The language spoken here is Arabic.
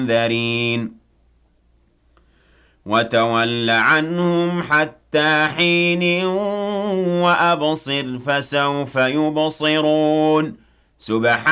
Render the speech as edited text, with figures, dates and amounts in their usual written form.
مُنذَرِينَ وَتَوَلَّ عَنْهُمْ حَتَّىٰ حِينٍ وَأَبْصِرْ فَسَوْفَ يُبْصِرُونَ